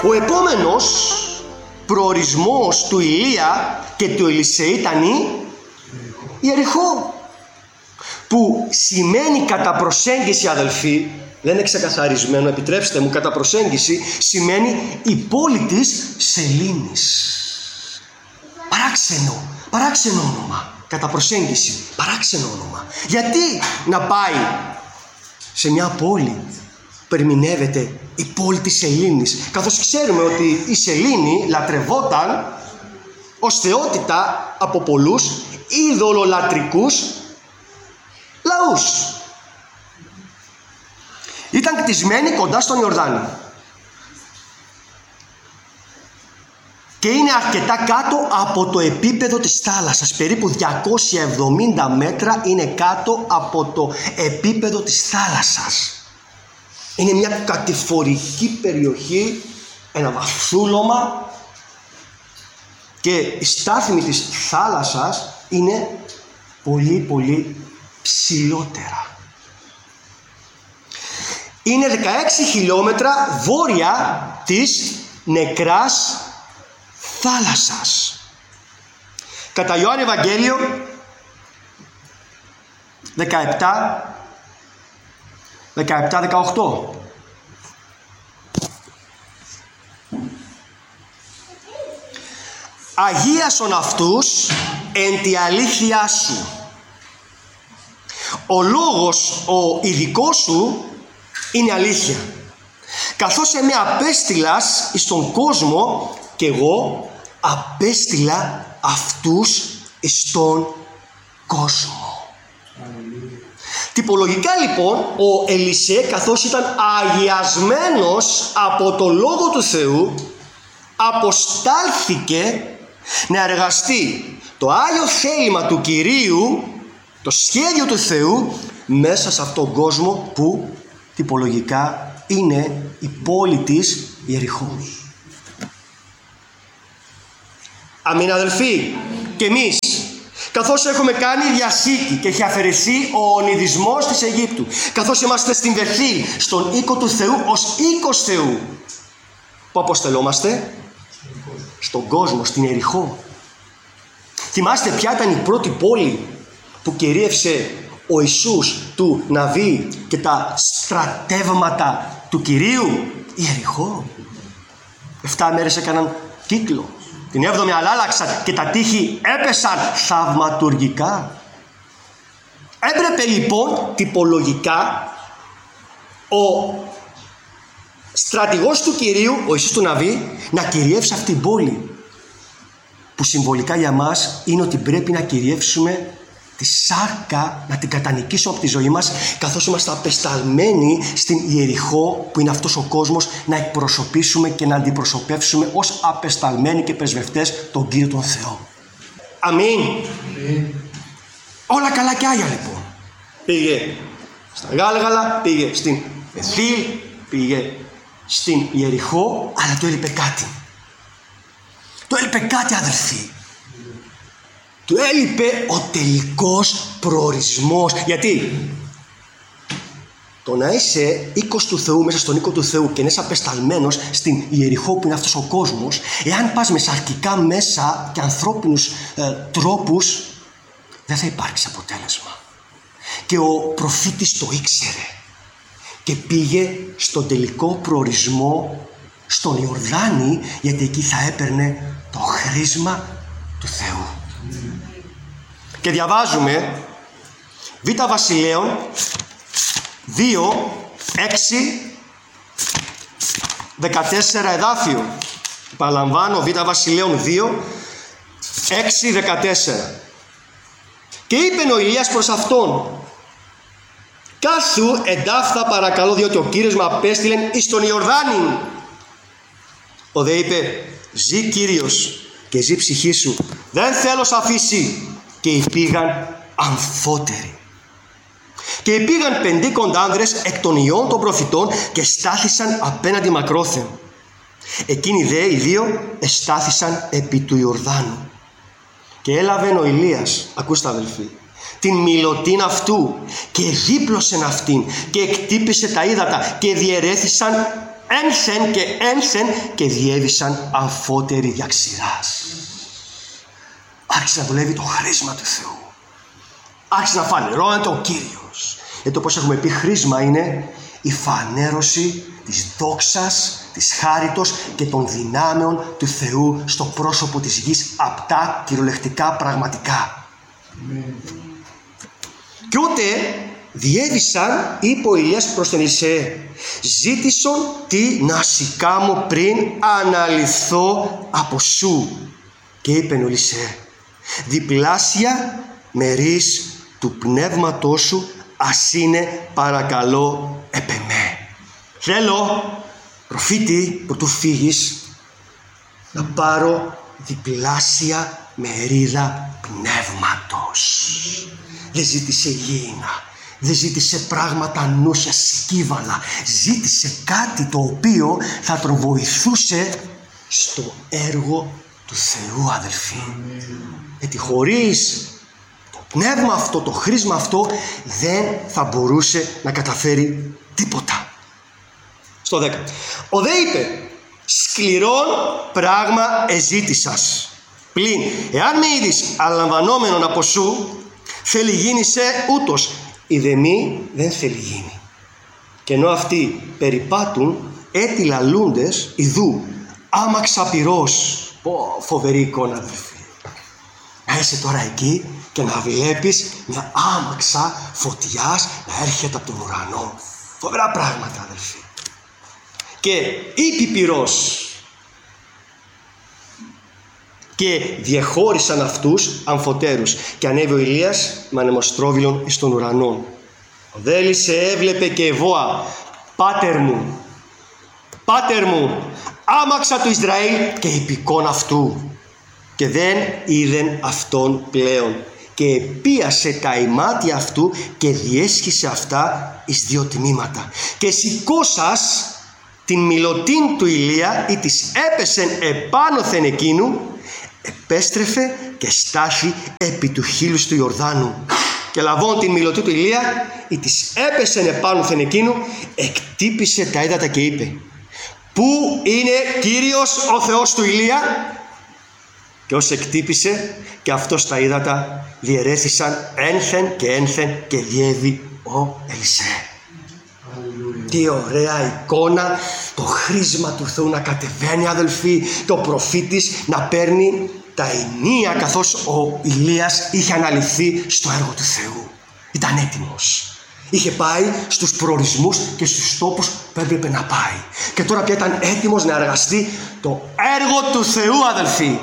Ο επόμενος προορισμός του Ηλία και του Ελισεή ήταν η Ιεριχώ, που σημαίνει κατά προσέγγιση, αδελφοί, δεν είναι ξεκαθαρισμένο, επιτρέψτε μου, κατά προσέγγιση σημαίνει η πόλη της σελήνης. Παράξενο όνομα, κατά προσέγγιση, παράξενο όνομα. Γιατί να πάει σε μια πόλη που ερμηνεύεται η πόλη της σελήνης, καθώς ξέρουμε ότι η σελήνη λατρευόταν ως θεότητα από πολλούς ειδωλολατρικούς λαούς. Ήταν κτισμένη κοντά στον Ιορδάνη και είναι αρκετά κάτω από το επίπεδο της θάλασσας. Περίπου 270 μέτρα είναι κάτω από το επίπεδο της θάλασσας. Είναι μια κατηφορική περιοχή, ένα βαθούλωμα, και η στάθμη της θάλασσας είναι πολύ ψηλότερα. Είναι 16 χιλιόμετρα βόρεια της Νεκράς θάλασσας. Κατά Ιωάννη Ευαγγέλιο 17-18. Αγίασον αυτούς εν τη αλήθειά σου. Ο λόγος ο ειδικός σου είναι αλήθεια. Καθώς εμέ απέστειλας εις τον κόσμο, και εγώ απέστειλα αυτούς εις τον κόσμο. Τυπολογικά λοιπόν ο Ελισέ, καθώς ήταν αγιασμένος από το Λόγο του Θεού, αποστάλθηκε να εργαστεί το Άγιο θέλημα του Κυρίου, το σχέδιο του Θεού, μέσα σε αυτόν τον κόσμο που τυπολογικά είναι η πόλη της Ιεριχώ. Αμήν, αδελφοί. Και εμείς, καθώς έχουμε κάνει διασύκη και έχει αφαιρεθεί ο ονειδισμός της Αιγύπτου, καθώς είμαστε στην Βεθήλ, στον οίκο του Θεού, ως οίκος Θεού, που αποστελόμαστε στον κόσμο, στην Ιεριχώ. Θυμάστε ποια ήταν η πρώτη πόλη που κυρίευσε ο Ιησούς του Ναβί και τα στρατεύματα του Κυρίου? Η Ιεριχώ. 7 μέρες έκαναν κύκλο. Την 7η αλλάλαξαν και τα τείχη έπεσαν θαυματουργικά. Έπρεπε λοιπόν τυπολογικά ο στρατηγός του Κυρίου, ο Ιησούς του Ναβί, να κυριεύσει αυτή την πόλη, που συμβολικά για μας είναι ότι πρέπει να κυριεύσουμε τη σάρκα, να την κατανικήσουμε από τη ζωή μας, καθώς είμαστε απεσταλμένοι στην Ιεριχώ, που είναι αυτός ο κόσμος, να εκπροσωπήσουμε και να αντιπροσωπεύσουμε ως απεσταλμένοι και πρεσβευτές τον Κύριο τον Θεό. Αμήν. Όλα καλά και άγια λοιπόν. Πήγε στα Γάλγαλα, πήγε στην Βεθήλ, πήγε στην Ιεριχώ, αλλά του έλειπε κάτι. Του έλειπε κάτι, αδελφοί. Του έλειπε ο τελικός προορισμός. Γιατί το να είσαι οίκος του Θεού, μέσα στον οίκο του Θεού, και να είσαι απεσταλμένος στην Ιεριχώ, που είναι αυτός ο κόσμος, εάν πας με σαρκικά μέσα και ανθρώπινους τρόπους, δεν θα υπάρξει αποτέλεσμα. Και ο προφήτης το ήξερε και πήγε στον τελικό προορισμό, στον Ιορδάνη, γιατί εκεί θα έπαιρνε το χρήσμα του Θεού. Και διαβάζουμε Β' Βασιλέων 2:6-14 εδάφιο. Παραλαμβάνω, Β' Βασιλέων 2:6-14. Και είπε ο Ηλίας προς αυτόν: «Κάθου εντάφθα παρακαλώ, διότι ο Κύριος με απέστειλεν εις τον Ιορδάνη». Ο δε είπε: «Ζή Κύριος και ζή ψυχή σου, δεν θέλω σ' αφήσει». Και υπήγαν αμφότεροι. Και υπήγαν 50 άνδρες εκ των ιών των προφητών και στάθησαν απέναντι μακρόθεν. Εκείνοι δε οι δύο εστάθησαν επί του Ιορδάνου. Και έλαβε ο Ηλίας, ακούστε αδελφοί, την μιλωτήν αυτού και δίπλωσεν αυτήν και εκτύπησε τα ύδατα και διαιρέθησαν ένθεν και ένθεν και διέβησαν αμφότεροι δια ξηράς. Άρχισε να δουλεύει το χρήσμα του Θεού. Άρχισε να φανερώνεται ο Κύριος. Γιατί όπως έχουμε πει, χρήσμα είναι η φανέρωση της δόξας, της χάριτος και των δυνάμεων του Θεού στο πρόσωπο της γης, απτά, κυριολεκτικά, πραγματικά. Και ούτε διέβησαν, είπε ο Ηλίας προς τον Ελισέ, ζήτησον τι να σηκάμω πριν αναλυθώ από σου. Και είπε ο Ελισέ, διπλάσια μερίς του πνεύματός σου ας είναι παρακαλώ επ' εμέ. Θέλω, προφήτη, που του φύγεις, να πάρω διπλάσια μερίδα πνεύματος. Δεν ζήτησε γήινα, δεν ζήτησε πράγματα νούσια, σκύβαλα. Ζήτησε κάτι το οποίο θα τον βοηθούσε στο έργο του Θεού, αδελφοί. Γιατί χωρίς το πνεύμα αυτό, το χρήσμα αυτό, δεν θα μπορούσε να καταφέρει τίποτα. Στο 10. Ο δε είπε, σκληρόν πράγμα εζήτησας. Πλην, εάν με είδεις αλαμβανόμενον από σου, θέλει γίνησε ούτως. Η δε μη δεν θέλει γίνει. Και ενώ αυτοί περιπάτουν, έτι λαλούντες, ιδού, άμαξα πυρός. Πω, φοβερή εικόνα, αδελφοί. Να είσαι τώρα εκεί και να βλέπεις μια άμαξα φωτιάς να έρχεται από τον ουρανό. Φοβερά πράγματα, αδελφοί. Και είπε πυρός. Και διεχώρισαν αυτούς αμφωτέρους. Και ανέβη ο Ηλίας με ανεμοστρόβιλον εις τον ουρανό. Ο Δέλησε έβλεπε και εβόα, πάτερ μου, άμαξα του Ισραήλ και υπηκόν αυτού. Και δεν είδεν αυτόν πλέον. Και επίασε τα ημάτια αυτού και διέσχισε αυτά εις δύο τμήματα. Και σηκώσας την μιλωτήν του Ηλία, ή της έπεσεν επάνωθεν εκείνου, επέστρεφε και στάθη επί του χείλους του Ιορδάνου. Και λαβών την μιλωτή του Ηλία, ή της έπεσεν επάνωθεν εκείνου, εκτύπησε τα ύδατα και είπε, πού είναι Κύριος ο Θεός του Ηλία? Και ως εκτύπησε και αυτός τα ύδατα διαιρέθησαν ένθεν και διέβη ο Ελισέ. Τι ωραία εικόνα, το χρήσμα του Θεού να κατεβαίνει, αδελφοί, το προφήτης να παίρνει τα ενία, καθώς ο Ηλίας είχε αναλυθεί στο έργο του Θεού. Ήταν έτοιμος. Είχε πάει στους προορισμούς και στους τόπους που έπρεπε να πάει. Και τώρα πια ήταν έτοιμος να εργαστεί το έργο του Θεού, αδελφοί.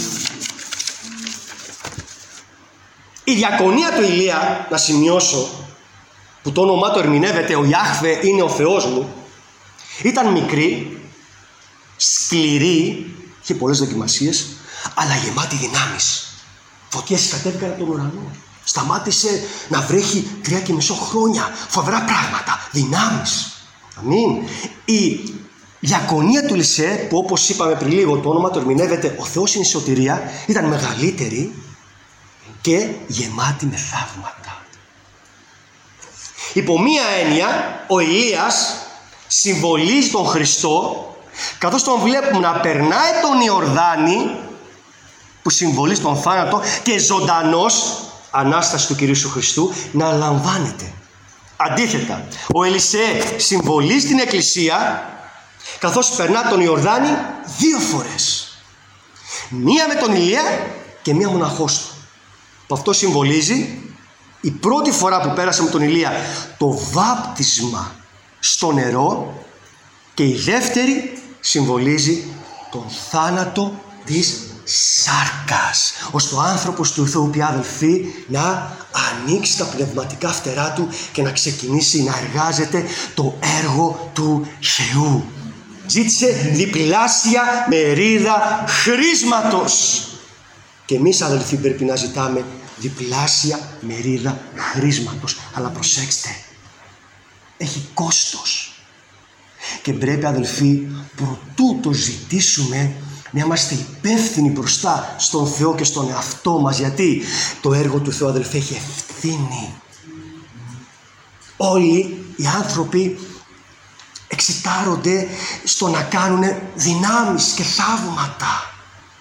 Η διακονία του Ηλία, να σημειώσω, που το όνομά του ερμηνεύεται ο Ιάχβε είναι ο Θεός μου, ήταν μικρή, σκληρή, είχε πολλές δοκιμασίες, αλλά γεμάτη δυνάμεις. Φωτιές κατέβηκαν από τον ουρανό. Σταμάτησε να βρέχει 3,5 χρόνια. Φοβερά πράγματα, δυνάμεις. Αμήν. Η διακονία του Ελισέ, που όπως είπαμε πριν λίγο, το όνομα του ερμηνεύεται ο Θεός είναι η σωτηρία, ήταν μεγαλύτερη και γεμάτη με θαύματα. Υπό μία έννοια, ο Ηλίας συμβολίζει τον Χριστό, καθώς τον βλέπουμε να περνάει τον Ιορδάνη, που συμβολίζει τον θάνατο, και ζωντανός, Ανάσταση του Κυρίου Χριστού, να λαμβάνεται. Αντίθετα, ο Ελισέ συμβολίζει την Εκκλησία, καθώς περνά τον Ιορδάνη 2 φορές. Μία με τον Ηλία και μία μοναχός του. Που αυτό συμβολίζει η πρώτη φορά που πέρασε με τον Ηλία το βάπτισμα στο νερό, και η δεύτερη συμβολίζει τον θάνατο της σάρκας, ώστε ο άνθρωπος του Θεού πια, αδελφοί, να ανοίξει τα πνευματικά φτερά του και να ξεκινήσει να εργάζεται το έργο του Θεού. Ζήτησε διπλάσια μερίδα χρήσματος. Και εμείς, αδελφοί, πρέπει να ζητάμε διπλάσια μερίδα χρήσματος. Αλλά προσέξτε, έχει κόστος. Και πρέπει, αδελφοί, προτού το ζητήσουμε, να είμαστε υπεύθυνοι μπροστά στον Θεό και στον εαυτό μας. Γιατί το έργο του Θεού, αδελφοί, έχει ευθύνη. Όλοι οι άνθρωποι εξητάρονται στο να κάνουν δυνάμεις και θαύματα.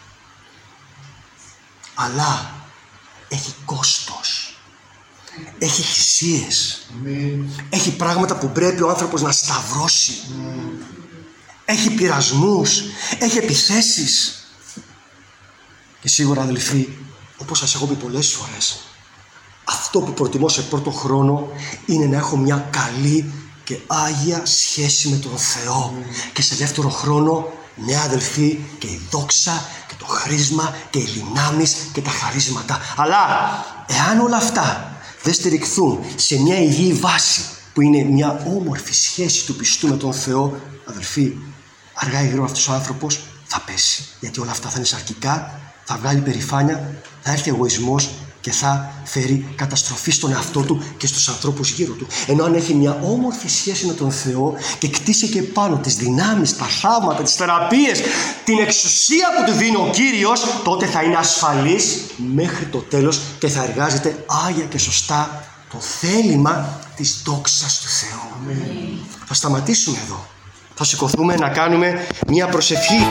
Αλλά έχει κόστος. Έχει θυσίες. Έχει πράγματα που πρέπει ο άνθρωπος να σταυρώσει. Έχει πειρασμούς. Έχει επιθέσεις. Και σίγουρα, αδελφοί, όπως σας έχω πει πολλές φορές, αυτό που προτιμώ σε πρώτο χρόνο είναι να έχω μια καλή και άγια σχέση με τον Θεό. Και σε δεύτερο χρόνο, ναι, αδελφοί, και η δόξα και το χρήσμα και οι δυνάμεις και τα χαρίσματα. Αλλά εάν όλα αυτά δεν στηριχθούν σε μια υγιή βάση που είναι μια όμορφη σχέση του πιστού με τον Θεό, αδελφοί, αργά ή γρήγορα αυτός ο άνθρωπος θα πέσει. Γιατί όλα αυτά θα είναι σαρκικά, θα βγάλει περηφάνεια, θα έρθει εγωισμός και θα φέρει καταστροφή στον εαυτό του και στους ανθρώπους γύρω του. Ενώ αν έχει μια όμορφη σχέση με τον Θεό και κτίσει και πάνω τις δυνάμεις, τα θαύματα, τις θεραπείες, την εξουσία που του δίνει ο Κύριος, τότε θα είναι ασφαλής μέχρι το τέλος και θα εργάζεται άγια και σωστά το θέλημα της δόξας του Θεού. Θα σταματήσουμε εδώ. Θα σηκωθούμε να κάνουμε μια προσευχή.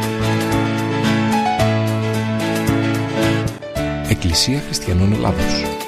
Εκκλησία Χριστιανών Ελλάδος.